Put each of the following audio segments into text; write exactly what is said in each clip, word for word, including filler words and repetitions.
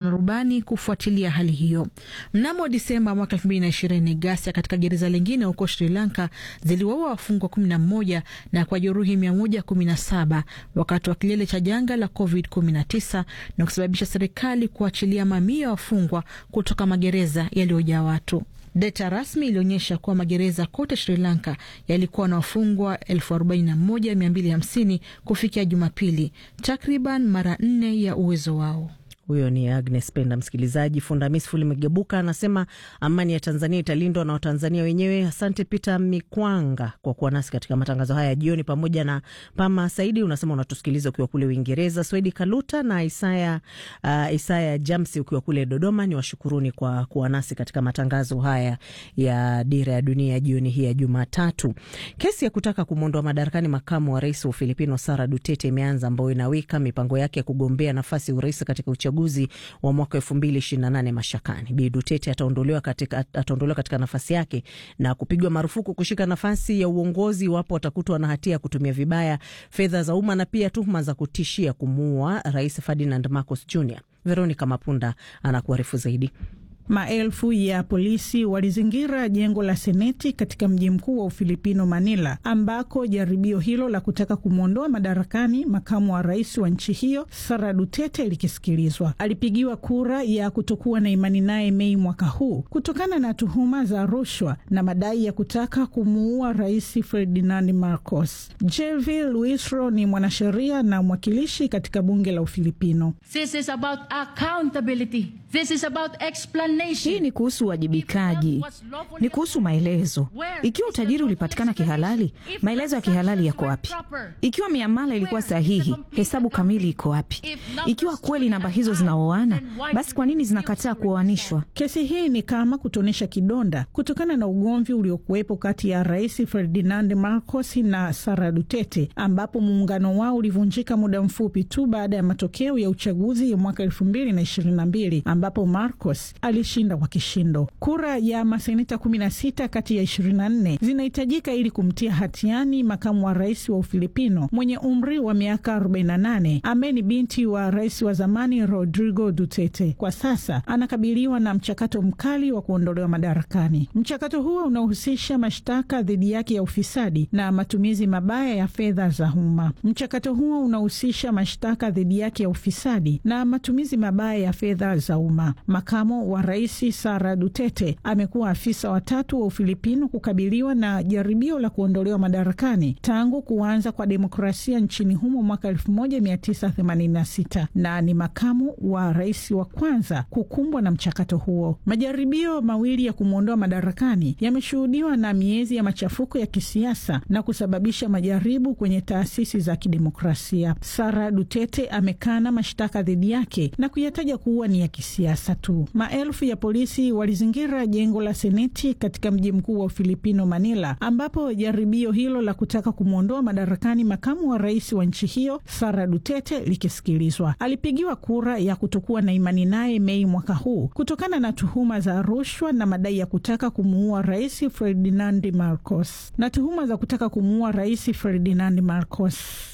na rubani kufuatilia hali hiyo. Mnamo Disemba mwaka elfu mbili na ishirini, ghasia katika gereza lingine huko Sri Lanka ziliwaua wafungwa kumi na moja na kwa jeruhi mia moja kumi na saba wakati wa kilele cha janga la covid kumi na tisa na kusababisha serikali kuachilia mamia ya wafungwa kutoka magereza yaliyojaa watu. Data rasmi ilionyesha kuwa magereza kote Sri Lanka yalikuwa na wafungwa elfu arobaini na moja mia mbili hamsini kufikia Jumapili, takriban mara nne ya uwezo wao. Huyo ni Agnes Penda. Msikilizaji, Fundamis Fuli Megebuka anasema amani ya Tanzania italindwa na Watanzania wenyewe. Asante Peter Mikwanga kwa kuwa nasi katika matangazo haya jioni, pamoja na Pama Saidi unasema unatusikiliza ukiwa kule Uingereza. Swedi Kaluta na Isaya uh, Isaya Jamsi ukiwa kule Dodoma, ni washukuruni kwa kuwa nasi katika matangazo haya ya Dira ya Dunia jioni hii ya Jumatatu. Kesi ya kutaka kumwondoa madarakani makamu wa rais wa Filipino Sara Duterte imeanza, ambayo inaweka mipango yake ya kugombea nafasi ya urais katika uchaguzi wa mwaka elfu mbili ishirini na nane mashakani. Bi Duterte ataondolewa katika ataondolewa katika nafasi yake na kupigwa marufuku kushika nafasi ya uongozi iwapo atakutwa na hatia ya kutumia vibaya fedha za umma na pia tuhuma za kutishia kumuua Rais Ferdinand Marcos Junior Veronica Mapunda anakuarifu zaidi. Maelfu ya polisi walizingira jengo la Seneti katika mji mkuu wa Ufilipino, Manila, ambako jaribio hilo la kutaka kumwondoa madarakani makamu wa rais wa nchi hiyo Sara Duterte likisikilizwa. Alipigiwa kura ya kutokuwa na imani naye Mei mwaka huu kutokana na tuhuma za rushwa na madai ya kutaka kumuua Rais Ferdinand Marcos. Jelvi Luisro ni mwanasheria na mwakilishi katika bunge la Ufilipino. This is about accountability. This is about explanation. Hii ni kuhusu wajibikaji, ni kuhusu maelezo. Ikiwa utajiri ulipatikana kihalali, maelezo ya kihalali yako wapi? Ikiwa miamala ilikuwa sahihi, hesabu kamili iko wapi? Ikiwa kweli namba hizo zinaoana, basi kwa nini zinakataa kuoanishwa? Kesi hii ni kama kutonesha kidonda kutokana na ugomvi uliokuwepo kati ya Rais Ferdinand Marcos na Sara Duterte, ambapo muungano wao ulivunjika muda mfupi tu baada ya matokeo ya uchaguzi ya mwaka elfu mbili na ishirini na mbili, ambapo Marcos alishinda kwa kishindo. Kura ya maseneta kumi na sita kati ya ishirini na nne zinahitajika ili kumtia hatiani makamu wa rais wa Ufilipino mwenye umri wa miaka arobaini na nane ambaye ni binti wa rais wa zamani Rodrigo Duterte. Kwa sasa anakabiliwa na mchakato mkali wa kuondolewa madarakani. Mchakato huo unahusisha mashtaka dhidi yake ya ufisadi na matumizi mabaya ya fedha za umma. Mchakato huo unahusisha mashtaka dhidi yake ya ufisadi na matumizi mabaya ya fedha za umma. Makamo wa rais Sara Duterte amekuwa afisa watatu wa Ufilipino kukabiliwa na jaribio la kuondolewa madarakani tangu kuanza kwa demokrasia nchini humo mwaka elfu moja mia tisa themanini na sita, na ni makamu wa rais wa kwanza kukumbwa na mchakato huo. Majaribio mawili ya kumwondoa madarakani yameshuhudiwa na miezi ya machafuko ya kisiasa na kusababisha majaribu kwenye taasisi za kidemokrasia. Sara Duterte amekana mashtaka dhidi yake na kuyataja kuwa ni ya kisiasa tu. Maelfu ya polisi walizingira jengo la Seneti katika mji mkuu wa Ufilipino, Manila, ambapo jaribio hilo la kutaka kumwondoa madarakani makamu wa rais wa nchi hiyo Sara Duterte likisikilizwa. Alipigiwa kura ya kutokuwa na imani naye Mei mwaka huu kutokana na tuhuma za rushwa na madai ya kutaka kumuua Rais Ferdinand Marcos. Na tuhuma za kutaka kumuua Rais Ferdinand Marcos.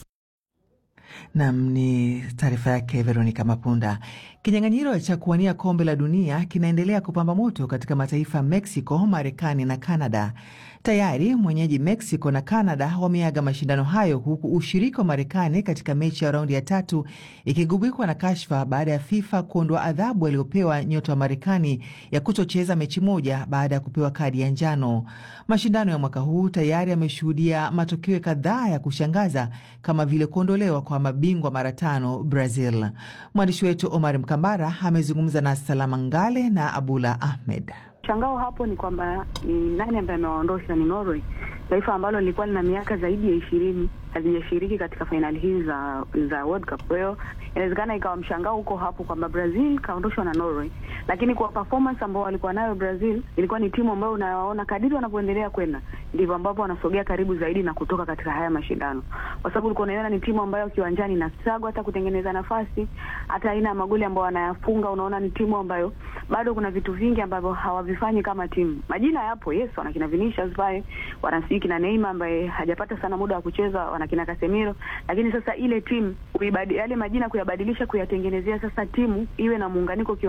Nam ni taarifa yake Veronica Mapunda. Kinyang'anyiro cha kuwania kombe la dunia kinaendelea kupamba moto katika mataifa Mexico, Marekani na Canada. Tayari mwenyeji Mexico na Canada wameaga mashindano hayo, huku ushiriki wa Marekani katika mechi ya raundi ya tatu ikigubikwa na kashfa baada ya FIFA kuondoa adhabu aliyopewa nyota wa Marekani ya kutocheza mechi moja baada ya kupewa kadi ya njano. Mashindano ya mwaka huu tayari yameshuhudia matokeo kadhaa ya kushangaza kama vile kuondolewa kwa mabingwa mara tano Brazil. Mwandishi wetu Omar Mkambara amezungumza na Salama Ngale na Abula Ahmed. Shangao hapo ni kwamba ni nani ambaye amewaondosha? Ni Norway, taifa ambalo lilikuwa lina miaka zaidi ya ishirini hazijashiriki katika fainali hizi za za World Cup. Kwa hiyo inawezekana ikawa mshangao huko hapo kwamba Brazil kaondoshwa na Norway, lakini kwa performance ambao walikuwa nayo Brazil, ilikuwa ni timu ambayo unawaona kadiri wanapoendelea kwenda ndivyo ambapo wanasogea karibu zaidi na kutoka katika haya mashindano, kwa sababu ulikuwa unaona ni timu ambayo kiwanjani na struggle hata kutengeneza nafasi, hata aina ya magoli ambayo wanayafunga. Unaona ni timu ambayo bado kuna vitu vingi ambavyo hawavifanyi kama timu. Majina yapo, yes, wana kina Vinicius pale, wana Siki na Neymar ambaye hajapata sana muda wa kucheza, wana kina Casemiro, lakini sasa ile timu kuibadili yale majina, kuyabadilisha, kuyatengenezea sasa timu iwe na muunganiko